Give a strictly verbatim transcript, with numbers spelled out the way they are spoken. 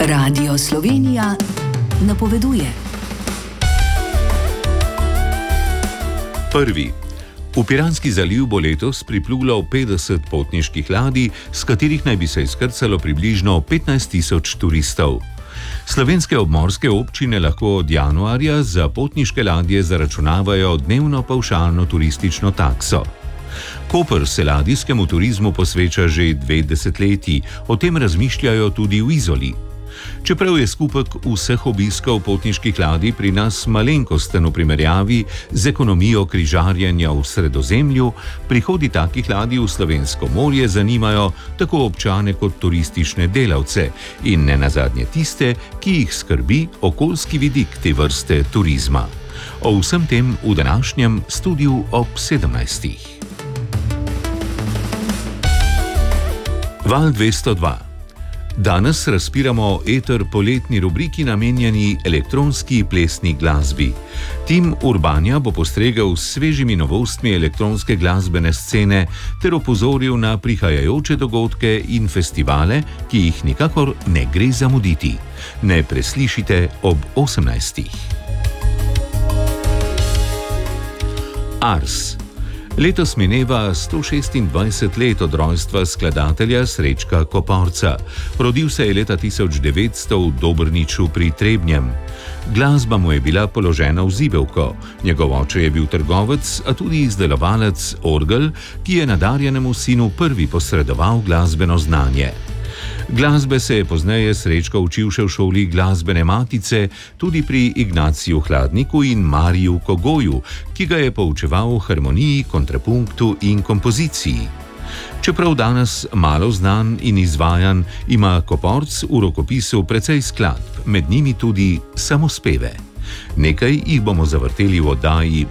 Radio Slovenija napoveduje. Prvi. V Piranski zaliv bo letos priplulo petdeset potniških ladij, s katerih naj bi se izkrcalo približno petnajst tisoč turistov. Slovenske obmorske občine lahko od januarja za potniške ladje zaračunavajo dnevno pavšalno turistično takso. Koper se ladijskemu turizmu posveča že dve desetletji, o tem razmišljajo tudi v Izoli. Čeprav je skupek vseh obiskov potniških ladij pri nas malenkosten v primerjavi z ekonomijo križarjenja v Sredozemlju, prihodi takih ladij v slovensko morje zanimajo tako občane kot turistične delavce in ne nazadnje tiste, ki jih skrbi okoljski vidik te vrste turizma. O vsem tem v današnjem studiu ob sedemnajstih. Val dvesto dva. Danes razpiramo eter poletni rubriki namenjeni elektronski plesni glasbi. Tim Urbanja bo postregel s svežimi novostmi elektronske glasbene scene ter opozoril na prihajajoče dogodke in festivale, ki jih nikakor ne gre zamuditi. Ne preslišite ob osemnajstih. Ars. Letos mineva sto šestindvajset let od rojstva skladatelja Srečka Koporca. Rodil se je leta tisoč devetsto v Dobrniču pri Trebnjem. Glasba mu je bila položena v zibelko. Njegov oče je bil trgovec, a tudi izdelovalec orgel, ki je nadarjenemu sinu prvi posredoval glasbeno znanje. Glasbe se je pozneje Srečko učil še v šoli glasbene matice, tudi pri Ignaciju Hladniku in Mariju Kogoju, ki ga je poučeval v harmoniji, kontrapunktu in kompoziciji. Čeprav danes malo znan in izvajan, ima Koporc v rokopisu precej skladb, med njimi tudi samospeve. Nekaj jih bomo zavrteli v oddaji